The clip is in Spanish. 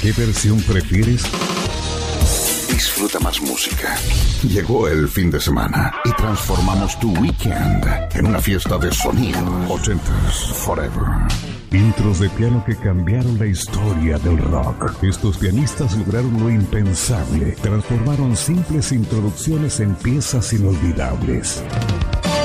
¿Qué versión prefieres? Disfruta más música. Llegó el fin de semana y transformamos tu weekend en una fiesta de sonido. 80s Forever. Intros de piano que cambiaron la historia del rock. Estos pianistas lograron lo impensable. Transformaron simples introducciones en piezas inolvidables.